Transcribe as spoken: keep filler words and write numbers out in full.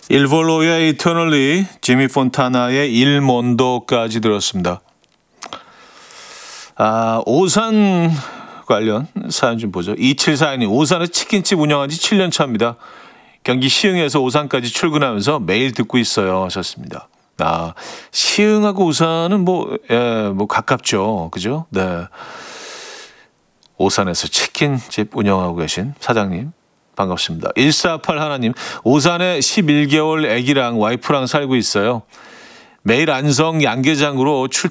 일볼로의 이터널리, 지미 폰타나의 일몬도까지 들었습니다. 아, 오산 관련 사연 좀 보죠. 이칠사이 님, 오산에 치킨집 운영한 지 칠 년 차입니다. 경기 시흥에서 오산까지 출근하면서 매일 듣고 있어요 하셨습니다. 아, 시흥하고 오산은 뭐, 예, 뭐 가깝죠. 그죠? 네. 오산에서 치킨집 운영하고 계신 사장님. 반갑습니다. 일사팔 하나님, 오산에 십일 개월 아기랑 와이프랑 살고 있어요. 매일 안성 양계장으로 출